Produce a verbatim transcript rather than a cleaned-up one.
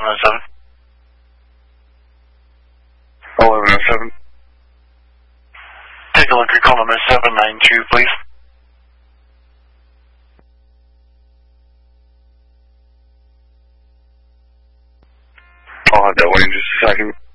eleven oh seven. eleven oh seven. Take a look at call number seven nine two, please. I'll have that wait in just a second.